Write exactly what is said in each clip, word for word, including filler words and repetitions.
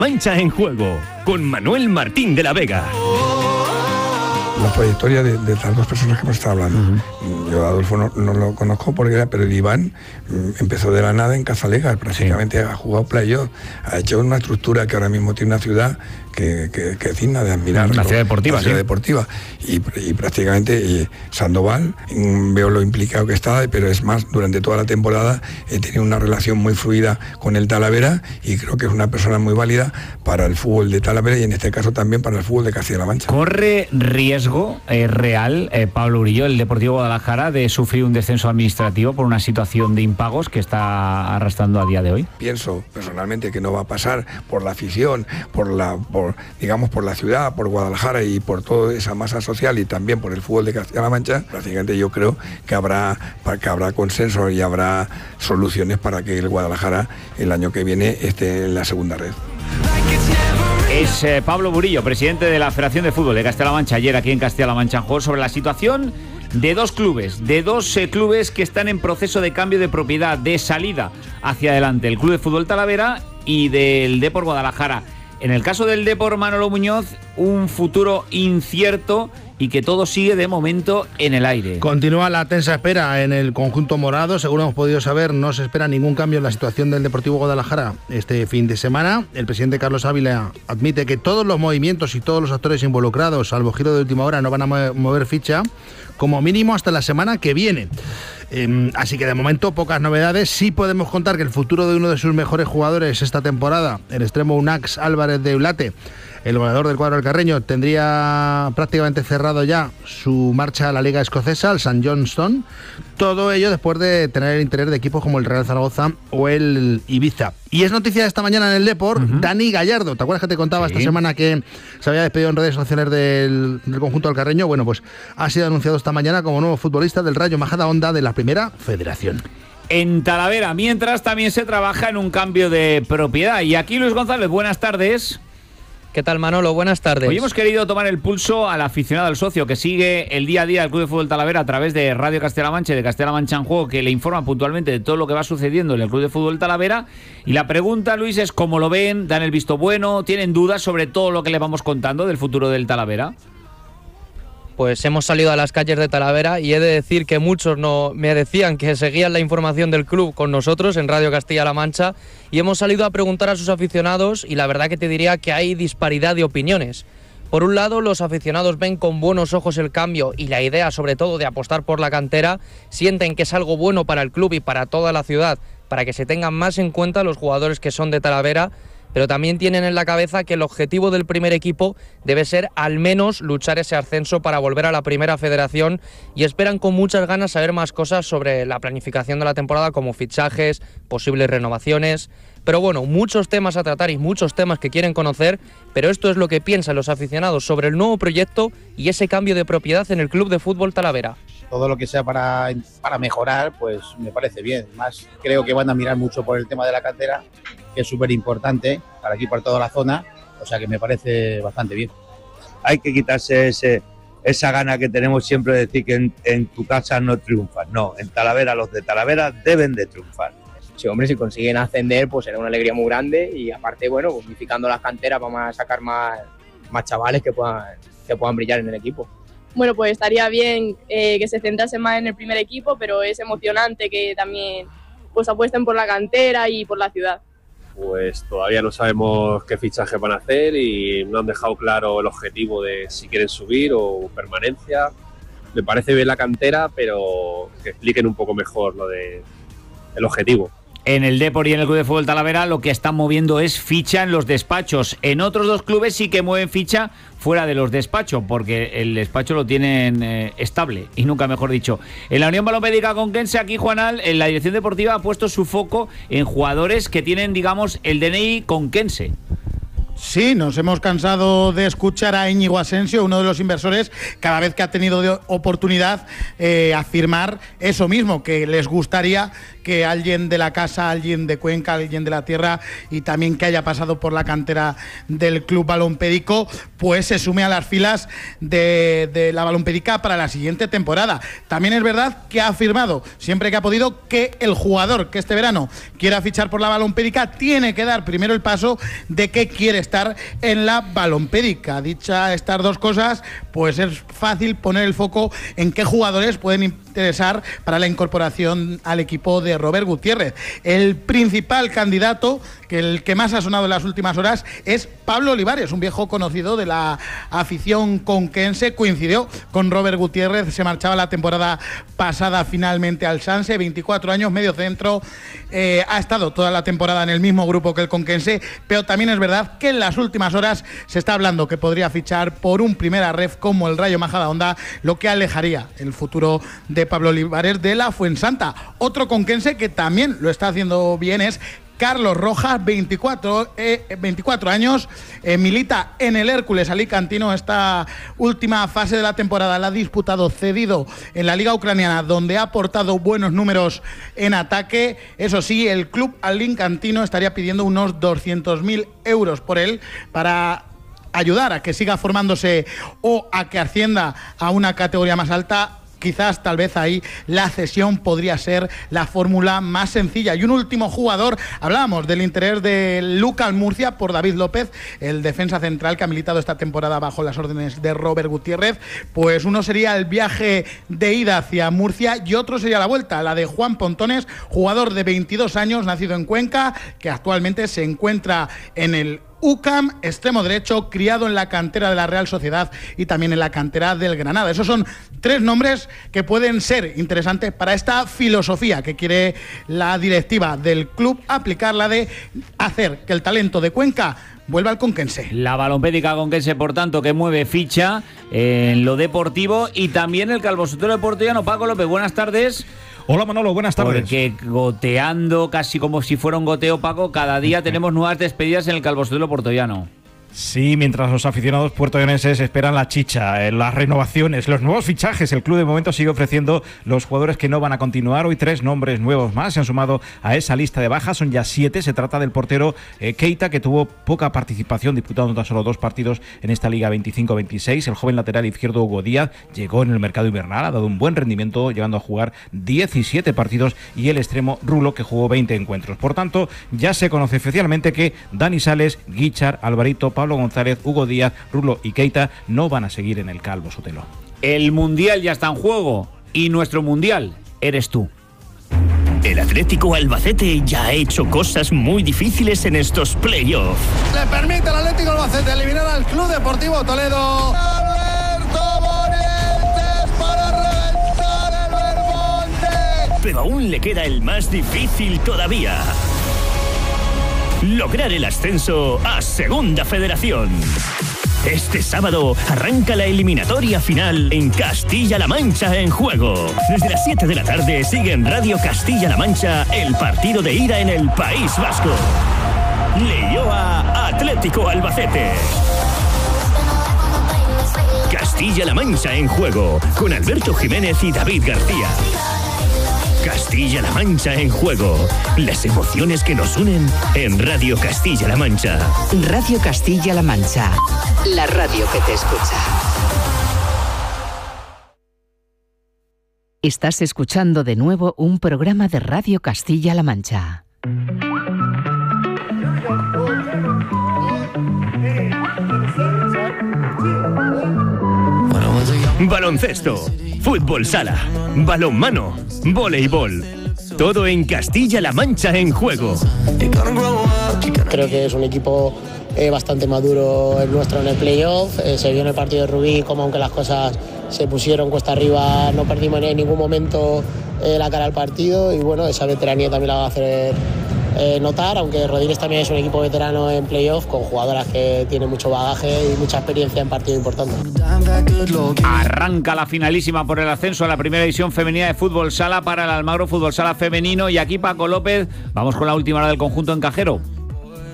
Mancha en Juego, con Manuel Martín de la Vega. La trayectoria de, de las dos personas que hemos estado hablando. Uh-huh. Yo a Adolfo no, no lo conozco porque era, pero el Iván mm, empezó de la nada en Cazalega, prácticamente sí. Ha jugado playoff, ha hecho una estructura que ahora mismo tiene una ciudad que, que, que es digna de admirar. La ciudad deportiva, la ciudad sí. deportiva. Y, y prácticamente y Sandoval, mm, veo lo implicado que está, pero es más, durante toda la temporada he tenido una relación muy fluida con el Talavera y creo que es una persona muy válida para el fútbol de Talavera y en este caso también para el fútbol de Castilla-La Mancha. Corre riesgo Eh, real, eh, Pablo Urillo, el Deportivo Guadalajara, de sufrir un descenso administrativo por una situación de impagos que está arrastrando a día de hoy? Pienso personalmente que no va a pasar por la afición, por la, por, digamos, por la ciudad, por Guadalajara y por toda esa masa social y también por el fútbol de Castilla-La Mancha. Prácticamente yo creo que habrá, que habrá consenso y habrá soluciones para que el Guadalajara el año que viene esté en la segunda red. Es eh, Pablo Burillo, presidente de la Federación de Fútbol de Castilla-La Mancha, ayer aquí en Castilla-La Mancha en Juego, sobre la situación de dos clubes, de dos eh, clubes que están en proceso de cambio de propiedad, de salida hacia adelante, el Club de Fútbol Talavera y del Depor Guadalajara. En el caso del Depor, Manolo Muñoz, un futuro incierto y que todo sigue de momento en el aire. Continúa la tensa espera en el conjunto morado. Según hemos podido saber, no se espera ningún cambio en la situación del Deportivo Guadalajara este fin de semana. El presidente Carlos Ávila admite que todos los movimientos y todos los actores involucrados, salvo giro de última hora, no van a mover ficha, como mínimo hasta la semana que viene. Eh, así que de momento pocas novedades. Sí podemos contar que el futuro de uno de sus mejores jugadores esta temporada, el extremo Unax Álvarez de Eulate, el goleador del cuadro alcarreño, tendría prácticamente cerrado ya su marcha a la Liga Escocesa, al St Johnstone. Todo ello después de tener el interés de equipos como el Real Zaragoza o el Ibiza. Y es noticia de esta mañana en el Depor, uh-huh. Dani Gallardo. ¿Te acuerdas que te contaba sí. esta semana que se había despedido en redes sociales del, del conjunto alcarreño? Bueno, pues ha sido anunciado esta mañana como nuevo futbolista del Rayo Majadahonda de la Primera Federación. En Talavera, mientras también se trabaja en un cambio de propiedad. Y aquí Luis González, buenas tardes. ¿Qué tal, Manolo? Buenas tardes. Hoy hemos querido tomar el pulso al aficionado, al socio, que sigue el día a día del Club de Fútbol Talavera a través de Radio Castilla-La Mancha y de Castilla-La Mancha en Juego, que le informa puntualmente de todo lo que va sucediendo en el Club de Fútbol Talavera. Y la pregunta, Luis, es cómo lo ven, dan el visto bueno, tienen dudas sobre todo lo que le vamos contando del futuro del Talavera. Pues hemos salido a las calles de Talavera y he de decir que muchos no, me decían que seguían la información del club con nosotros en Radio Castilla-La Mancha y hemos salido a preguntar a sus aficionados y la verdad que te diría que hay disparidad de opiniones. Por un lado, los aficionados ven con buenos ojos el cambio y la idea sobre todo de apostar por la cantera, sienten que es algo bueno para el club y para toda la ciudad, para que se tengan más en cuenta los jugadores que son de Talavera, pero también tienen en la cabeza que el objetivo del primer equipo debe ser al menos luchar ese ascenso para volver a la Primera Federación y esperan con muchas ganas saber más cosas sobre la planificación de la temporada, como fichajes, posibles renovaciones. Pero bueno, muchos temas a tratar y muchos temas que quieren conocer, pero esto es lo que piensan los aficionados sobre el nuevo proyecto y ese cambio de propiedad en el Club de Fútbol Talavera. Todo lo que sea para, para mejorar, pues me parece bien. Más creo que van a mirar mucho por el tema de la cantera, que es súper importante para aquí, por toda la zona, o sea que me parece bastante bien. Hay que quitarse ese, esa gana que tenemos siempre de decir que en, en tu casa no triunfas. No, en Talavera, los de Talavera deben de triunfar. Sí, hombre, si consiguen ascender, pues será una alegría muy grande y aparte, bueno, unificando las canteras vamos a sacar más, más chavales que puedan, que puedan brillar en el equipo. Bueno, pues estaría bien eh, que se centrase más en el primer equipo, pero es emocionante que también pues apuesten por la cantera y por la ciudad. Pues todavía no sabemos qué fichaje van a hacer y no han dejado claro el objetivo de si quieren subir o permanencia. Me parece bien la cantera, pero que expliquen un poco mejor lo de el objetivo. En el Depor y en el Club de Fútbol Talavera lo que están moviendo es ficha en los despachos. En otros dos clubes sí que mueven ficha fuera de los despachos, porque el despacho lo tienen eh, estable, y nunca mejor dicho. En la Unión Balonméstica Conquense, aquí Juanal, en la dirección deportiva ha puesto su foco en jugadores que tienen, digamos, el D N I conquense. Sí, nos hemos cansado de escuchar a Íñigo Asensio, uno de los inversores, cada vez que ha tenido de oportunidad eh, afirmar eso mismo, que les gustaría que alguien de la casa, alguien de Cuenca, alguien de la tierra y también que haya pasado por la cantera del Club Balompédico, pues se sume a las filas de, de la Balompédica para la siguiente temporada. También es verdad que ha afirmado, siempre que ha podido, que el jugador que este verano quiera fichar por la Balompédica tiene que dar primero el paso de que quiere estar en la Balompédica. Dicha estas dos cosas, pues es fácil poner el foco en qué jugadores pueden interesar para la incorporación al equipo de Robert Gutiérrez. El principal candidato, que el que más ha sonado en las últimas horas, es Pablo Olivares, un viejo conocido de la afición conquense. Coincidió con Robert Gutiérrez, se marchaba la temporada pasada finalmente al Sanse, veinticuatro años, medio centro, eh, ha estado toda la temporada en el mismo grupo que el conquense, pero también es verdad que en las últimas horas se está hablando que podría fichar por un primera ref como el Rayo Majadahonda, lo que alejaría el futuro de Pablo Olivares de la Fuensanta. Otro conquense que también lo está haciendo bien es Carlos Rojas, veinticuatro, eh, veinticuatro años, eh, milita en el Hércules alicantino. Esta última fase de la temporada la ha disputado cedido en la Liga Ucraniana, donde ha aportado buenos números en ataque. Eso sí, el club alicantino estaría pidiendo unos doscientos mil euros por él para ayudar a que siga formándose o a que ascienda a una categoría más alta. Quizás, tal vez ahí la cesión podría ser la fórmula más sencilla. Y un último jugador, hablábamos del interés de Lucas Murcia por David López, el defensa central que ha militado esta temporada bajo las órdenes de Robert Gutiérrez. Pues uno sería el viaje de ida hacia Murcia y otro sería la vuelta, la de Juan Pontones, jugador de veintidós años, nacido en Cuenca, que actualmente se encuentra en el U C A M, extremo derecho, criado en la cantera de la Real Sociedad y también en la cantera del Granada. Esos son tres nombres que pueden ser interesantes para esta filosofía que quiere la directiva del club aplicar, la de hacer que el talento de Cuenca vuelva al conquense. La Balompédica conquense, por tanto, que mueve ficha en lo deportivo y también el Calvo Sotelo Portollano. Paco López, buenas tardes. Hola Manolo, buenas tardes. Porque goteando, casi como si fuera un goteo, Paco, cada día tenemos nuevas despedidas en el Calvo Sotelo Portollano. Sí, mientras los aficionados puertollaneses esperan la chicha, eh, las renovaciones, los nuevos fichajes, el club de momento sigue ofreciendo los jugadores que no van a continuar. Hoy tres nombres nuevos más se han sumado a esa lista de bajas, son ya siete. Se trata del portero eh, Keita, que tuvo poca participación, disputando tan solo dos partidos en esta Liga veinticinco veintiséis. El joven lateral izquierdo Hugo Díaz llegó en el mercado invernal, ha dado un buen rendimiento, llegando a jugar diecisiete partidos, y el extremo Rulo, que jugó veinte encuentros. Por tanto, ya se conoce oficialmente que Dani Sales, Guichar, Alvarito, Pablo González, Hugo Díaz, Rulo y Keita no van a seguir en el Calvo Sotelo. El Mundial ya está en juego y nuestro Mundial eres tú. El Atlético Albacete ya ha hecho cosas muy difíciles en estos playoffs. Le permite al Atlético Albacete eliminar al Club Deportivo Toledo. Pero aún le queda el más difícil todavía: lograr el ascenso a Segunda Federación. Este sábado arranca la eliminatoria final en Castilla-La Mancha en juego. Desde las siete de la tarde sigue en Radio Castilla-La Mancha el partido de ida en el País Vasco. Leioa Atlético Albacete. Castilla-La Mancha en juego con Alberto Jiménez y David García. Castilla-La Mancha en juego. Las emociones que nos unen en Radio Castilla-La Mancha. Radio Castilla-La Mancha. La radio que te escucha. Estás escuchando de nuevo un programa de Radio Castilla-La Mancha. Baloncesto, fútbol sala, balonmano, voleibol. Todo en Castilla-La Mancha en juego. Creo que es un equipo eh, bastante maduro el nuestro en el playoff. Eh, se vio en el partido de Rubí como, aunque las cosas se pusieron cuesta arriba, no perdimos en ningún momento eh, la cara al partido. Y bueno, esa veteranía también la va a hacer eh, notar, aunque Rodríguez también es un equipo veterano en playoff, con jugadoras que tienen mucho bagaje y mucha experiencia en partidos importantes. Arranca la finalísima por el ascenso a la primera división femenina de fútbol sala para el Almagro Fútbol Sala femenino. Y aquí, Paco López, vamos con la última hora del conjunto encajero.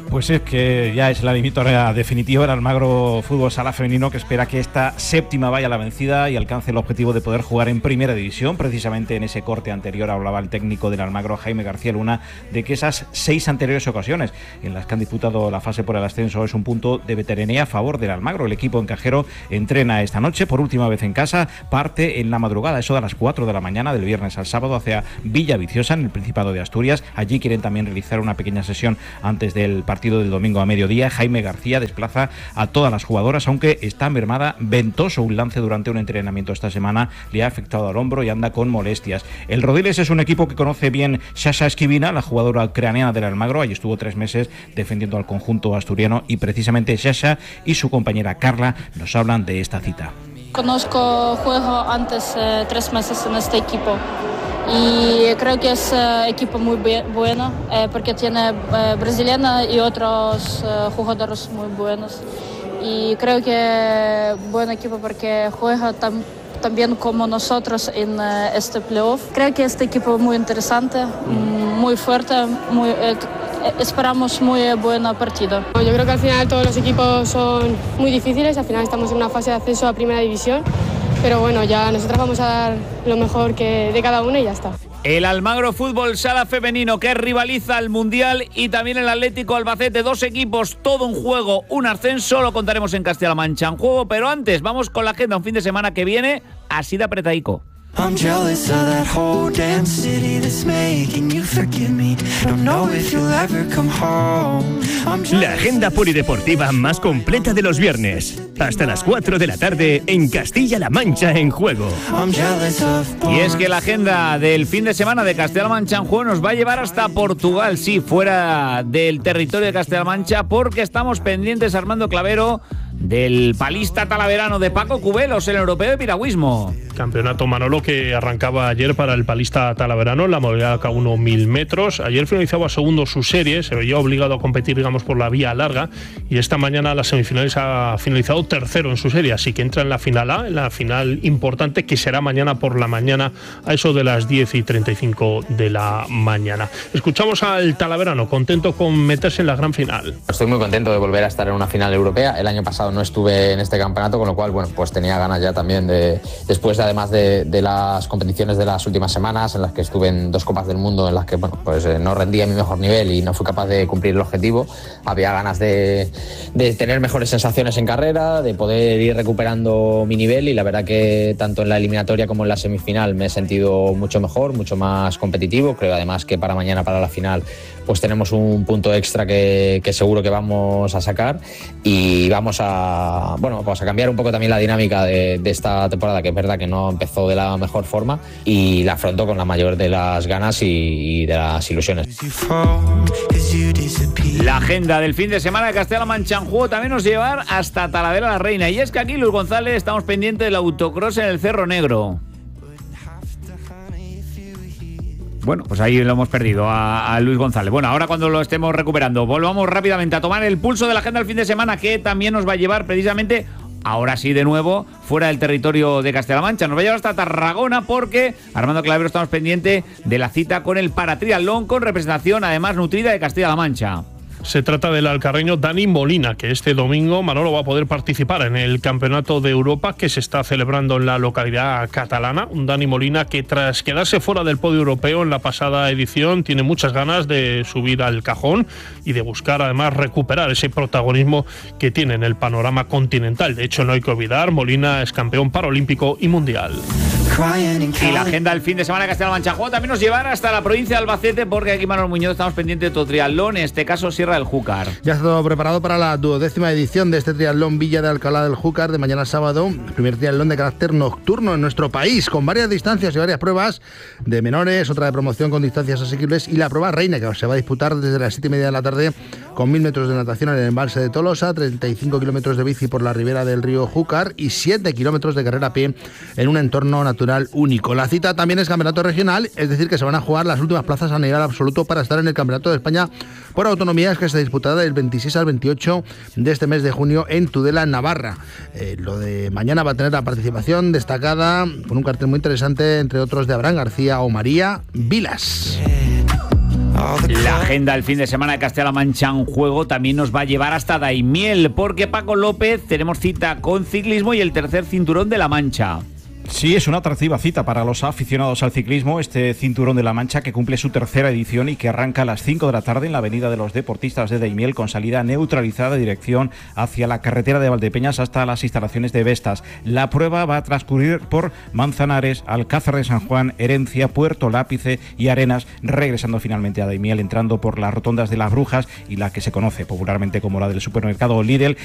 Pues es que ya es la eliminatoria definitiva del Almagro Fútbol Sala Femenino, que espera que esta séptima vaya a la vencida y alcance el objetivo de poder jugar en primera división. Precisamente en ese corte anterior hablaba el técnico del Almagro, Jaime García Luna, de que esas seis anteriores ocasiones en las que han disputado la fase por el ascenso es un punto de veteranía a favor del Almagro. El equipo encajero entrena esta noche por última vez en casa, parte en la madrugada, eso de las cuatro de la mañana del viernes al sábado, hacia Villaviciosa, en el Principado de Asturias. Allí quieren también realizar una pequeña sesión antes del partido partido del domingo a mediodía. Jaime García desplaza a todas las jugadoras, aunque está mermada. Ventoso, un lance durante un entrenamiento esta semana, le ha afectado al hombro y anda con molestias. El Rodiles es un equipo que conoce bien Sasha Esquivina, la jugadora ucraniana del Almagro. Allí estuvo tres meses defendiendo al conjunto asturiano, y precisamente Sasha y su compañera Carla nos hablan de esta cita. Conozco juego antes eh, tres meses en este equipo y creo que es eh, equipo muy bueno eh, porque tiene eh, brasileña y otros eh, jugadores muy buenos, y creo que buen equipo porque juega tam, también como nosotros en eh, este playoff. Creo que este equipo es muy interesante, mm. muy fuerte, muy eh, esperamos muy buen partido. Yo creo que al final todos los equipos son muy difíciles, al final estamos en una fase de ascenso a primera división, pero bueno, ya nosotros vamos a dar lo mejor que de cada uno y ya está. El Almagro Fútbol Sala Femenino, que rivaliza al Mundial, y también el Atlético Albacete, dos equipos, todo un juego, un ascenso, lo contaremos en Castilla-La Mancha en juego, pero antes vamos con la agenda, un fin de semana que viene así de apretadico. I'm jealous of that whole damn city that's making you forgive me. Don't know if you'll ever come home. La agenda polideportiva más completa de los viernes. Hasta las cuatro de la tarde en Castilla-La Mancha en juego. Y es que la agenda del fin de semana de Castilla-La Mancha en juego nos va a llevar hasta Portugal, sí, fuera del territorio de Castilla-La Mancha, porque estamos pendientes, Armando Clavero, del palista talaverano de Paco Cubelos, el europeo de piragüismo. Campeonato Manolo que arrancaba ayer para el palista talaverano en la modalidad K uno mil metros. Ayer finalizaba segundo su serie, se veía obligado a competir, digamos, por la vía larga, y esta mañana las semifinales ha finalizado tercero en su serie, así que entra en la final A, en la final importante que será mañana por la mañana a eso de las diez y treinta y cinco de la mañana. Escuchamos al talaverano, contento con meterse en la gran final. Estoy muy contento de volver a estar en una final europea. El año pasado no estuve en este campeonato, con lo cual, bueno, pues tenía ganas ya también de, después de, además de, de las competiciones de las últimas semanas, en las que estuve en dos Copas del Mundo, en las que, bueno, pues eh, no rendí a mi mejor nivel y no fui capaz de cumplir el objetivo. Había ganas de, de tener mejores sensaciones en carrera, de poder ir recuperando mi nivel, y la verdad que tanto en la eliminatoria como en la semifinal me he sentido mucho mejor, mucho más competitivo. Creo además que para mañana, para la final, pues tenemos un punto extra que, que seguro que vamos a sacar, y vamos a, bueno, vamos a cambiar un poco también la dinámica de, de esta temporada, que es verdad que no empezó de la mejor forma, y la afronto con la mayor de las ganas y, y de las ilusiones. La agenda del fin de semana de Castilla-La Mancha en juego también nos lleva hasta Talavera la Reina, y es que aquí, Luis González, estamos pendientes del autocross en el Cerro Negro. Bueno, pues ahí lo hemos perdido a, a Luis González. Bueno, ahora cuando lo estemos recuperando, volvamos rápidamente a tomar el pulso de la agenda del fin de semana, que también nos va a llevar precisamente, ahora sí de nuevo, fuera del territorio de Castilla-La Mancha. Nos va a llevar hasta Tarragona, porque, Armando Clavero, estamos pendientes de la cita con el paratriatlón, con representación además nutrida de Castilla-La Mancha. Se trata del alcarreño Dani Molina, que este domingo Manolo va a poder participar en el Campeonato de Europa que se está celebrando en la localidad catalana. Un Dani Molina que, tras quedarse fuera del podio europeo en la pasada edición, tiene muchas ganas de subir al cajón y de buscar además recuperar ese protagonismo que tiene en el panorama continental. De hecho, no hay que olvidar, Molina es campeón paralímpico y mundial. Y la agenda del fin de semana de Castilla-La Mancha juego también nos llevará hasta la provincia de Albacete, porque aquí, Manuel Muñoz, estamos pendientes de todo triatlón, en este caso Sierra del Júcar. Ya está todo preparado para la duodécima edición de este triatlón Villa de Alcalá del Júcar de mañana sábado, el primer triatlón de carácter nocturno en nuestro país, con varias distancias y varias pruebas de menores, otra de promoción con distancias asequibles, y la prueba reina, que se va a disputar desde las siete y media de la tarde, con mil metros de natación en el embalse de Tolosa, treinta y cinco kilómetros de bici por la ribera del río Júcar y siete kilómetros de carrera a pie en un entorno natural único. La cita también es campeonato regional, es decir, que se van a jugar las últimas plazas a nivel absoluto para estar en el Campeonato de España por autonomías, que se disputará del veintiséis al veintiocho de este mes de junio en Tudela, Navarra. Eh, lo de mañana va a tener la participación destacada con un cartel muy interesante, entre otros, de Abraham García o María Vilas. La agenda del fin de semana de Castilla-La Mancha en juego también nos va a llevar hasta Daimiel, porque Paco López tenemos cita con ciclismo y el tercer cinturón de La Mancha. Sí, es una atractiva cita para los aficionados al ciclismo, este Cinturón de la Mancha que cumple su tercera edición y que arranca a las cinco de la tarde en la Avenida de los Deportistas de Daimiel con salida neutralizada de dirección hacia la carretera de Valdepeñas hasta las instalaciones de Vestas. La prueba va a transcurrir por Manzanares, Alcázar de San Juan, Herencia, Puerto Lápice y Arenas, regresando finalmente a Daimiel, entrando por las rotondas de las Brujas y la que se conoce popularmente como la del supermercado Lidl,